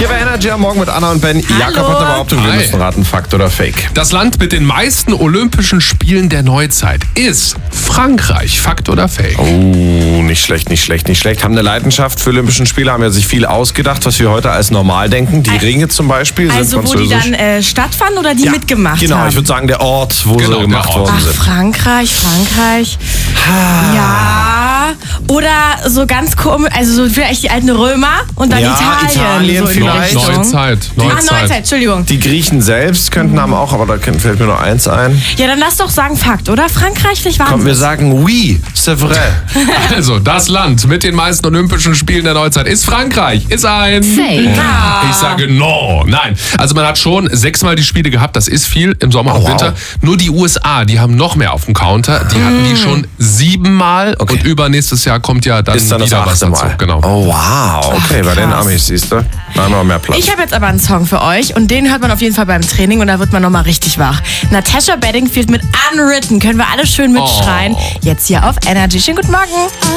Hier bei Energy am Morgen mit Anna und Ben. Jakob hat eine Behauptung, wir Hi. müssen raten, Fakt oder Fake. Das Land mit den meisten Olympischen Spielen der Neuzeit ist Frankreich. Fakt oder Fake? Oh, nicht schlecht. Haben eine Leidenschaft für Olympischen Spiele, haben ja sich viel ausgedacht, was wir heute als normal denken. Die Ringe zum Beispiel sind Also wo die französisch. dann stattfanden oder die mitgemacht Genau, haben? ich würde sagen der Ort, wo Genau, sie gemacht der Ort. worden Ach, sind. Frankreich. Ja. Oder so ganz komisch, also so vielleicht die alten Römer und dann Ja, Italien. Italien so in die vielleicht. Richtung. Neuzeit. Neuzeit, Entschuldigung. Die Griechen selbst könnten haben auch, aber da fällt mir nur eins ein. Ja, dann lass doch sagen Fakt, oder? Frankreich, vielleicht waren Komm, wir es. sagen oui, c'est vrai. Also, das Land mit den meisten Olympischen Spielen der Neuzeit ist Frankreich. Ist ein Fake. Ich sage no. Nein. Also man hat schon 6-mal die Spiele gehabt. Das ist viel im Sommer und wow. Winter. Nur die USA, die haben noch mehr auf dem Counter. Die hatten die schon 7-mal. Okay. Und übernächstes Jahr kommt ja dann Ist dann das wieder was 8. dazu. Mal. Genau. Oh wow, okay, bei den krass. Amis, siehst du. Da haben wir mehr Platz. Ich habe jetzt aber einen Song für euch und den hört man auf jeden Fall beim Training und da wird man nochmal richtig wach. Natasha Bedingfield mit Unwritten. Können wir alle schön mitschreien. Jetzt hier auf Energy. Schönen guten Morgen.